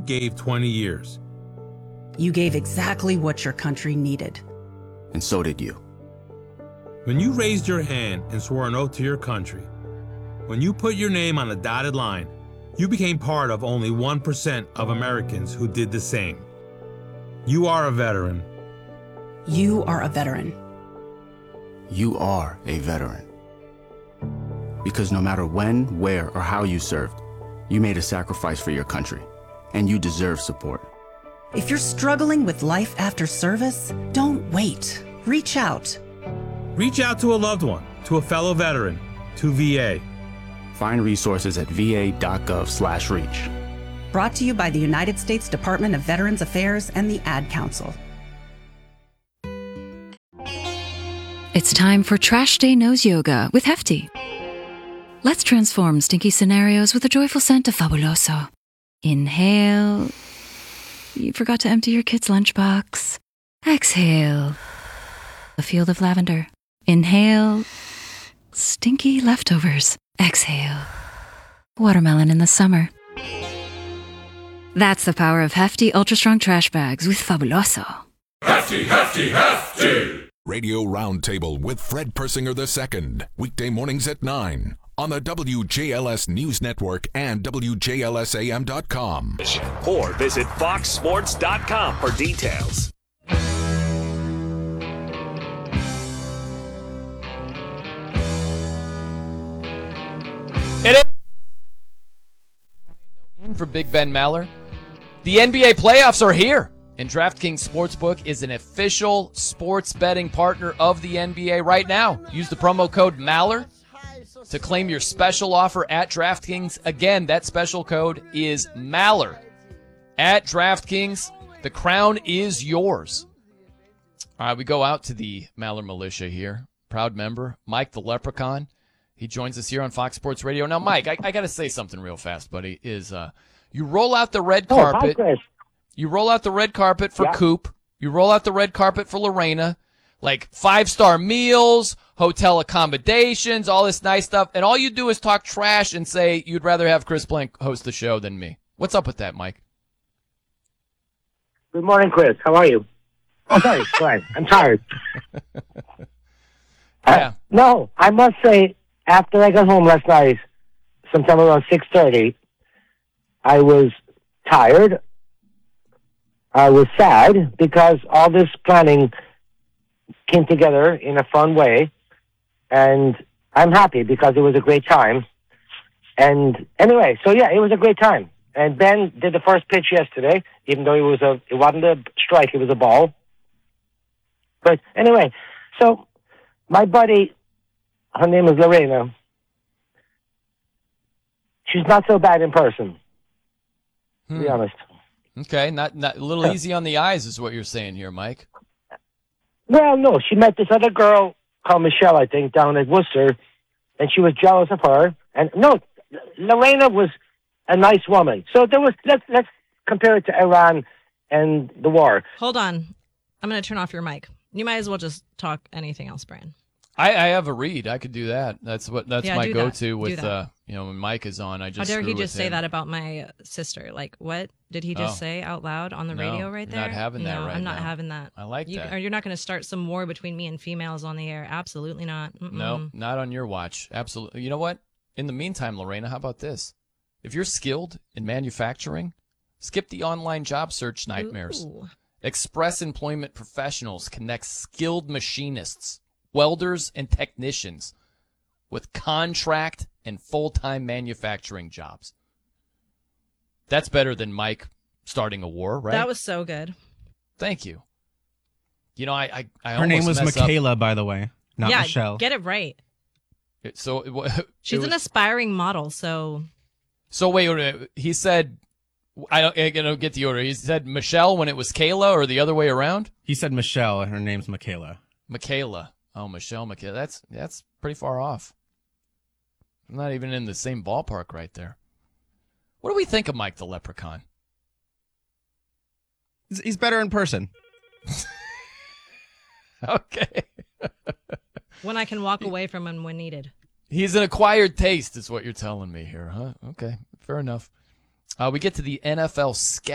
gave 20 years. You gave exactly what your country needed. And so did you. When you raised your hand and swore an oath to your country, when you put your name on a dotted line, you became part of only 1% of Americans who did the same. You are a veteran. You are a veteran. You are a veteran. Because no matter when, where, or how you served, you made a sacrifice for your country, and you deserve support. If you're struggling with life after service, don't wait. Reach out. Reach out to a loved one, to a fellow veteran, to VA. Find resources at va.gov/reach. Brought to you by the United States Department of Veterans Affairs and the Ad Council. It's time for Trash Day Nose Yoga with Hefty. Let's transform stinky scenarios with a joyful scent of Fabuloso. Inhale. You forgot to empty your kid's lunchbox. Exhale. A field of lavender. Inhale. Stinky leftovers. Exhale. Watermelon in the summer. That's the power of Hefty Ultra Strong Trash Bags with Fabuloso. Hefty, Hefty, Hefty! Radio Roundtable with Fred Persinger II. Weekday mornings at 9 on the WJLS News Network and WJLSAM.com. Or visit FoxSports.com for details. It is for Big Ben Maller. The NBA playoffs are here, and DraftKings Sportsbook is an official sports betting partner of the NBA right now. Use the promo code Maller to claim your special offer at DraftKings. Again, that special code is Maller at DraftKings. The crown is yours. All right, we go out to the Maller Militia here. Proud member, Mike the Leprechaun. He joins us here on Fox Sports Radio. Now, Mike, I got to say something real fast, buddy, is you roll out the red carpet. You roll out the red carpet for Coop. You roll out the red carpet for Lorena. Like 5-star meals, hotel accommodations, all this nice stuff. And all you do is talk trash and say you'd rather have Chris Blank host the show than me. What's up with that, Mike? Good morning, Chris. How are you? Oh, sorry. Sorry. I'm tired. Yeah. No, I must say, after I got home last night, sometime around 6:30, I was tired. I was sad because all this planning came together in a fun way, and I'm happy because it was a great time. And anyway, so yeah, it was a great time. And Ben did the first pitch yesterday, even though it wasn't a strike, it was a ball. But anyway, so my buddy, her name is Lorena. She's not so bad in person, to be honest. Okay, not a little easy on the eyes is what you're saying here, Mike. Well, no, she met this other girl called Michelle, I think, down at Worcester, and she was jealous of her. And no, Lorena was a nice woman. So there was let's compare it to Iran and the war. Hold on, I'm going to turn off your mic. You might as well just talk anything else, Brian. I have a read. I could do that. That's my go-to with when Mike is on. I just how dare he just say that about my sister? Like, what did he just say out loud on the radio right there? Not having that right I'm not now. having that. I like that. Or you're not going to start some war between me and females on the air. Absolutely not. No, not on your watch. Absolutely. You know what? In the meantime, Lorena, how about this? If you're skilled in manufacturing, skip the online job search nightmares. Ooh. Express Employment Professionals connects skilled machinists, welders, and technicians with contract and full-time manufacturing jobs. That's better than Mike starting a war, right? That was so good. Thank you. You know, I her name was Michaela, by the way, not Michelle. Get it right. So she's an aspiring model. So wait, he said. I don't get the order. He said Michelle when it was Kayla, or the other way around? He said Michelle, and her name's Michaela. Michaela. Oh, Michelle. That's pretty far off. I'm not even in the same ballpark right there. What do we think of Mike the Leprechaun? He's better in person. Okay. When I can walk away from him when needed. He's an acquired taste, is what you're telling me here, huh? Okay, fair enough. We get to the NFL schedule.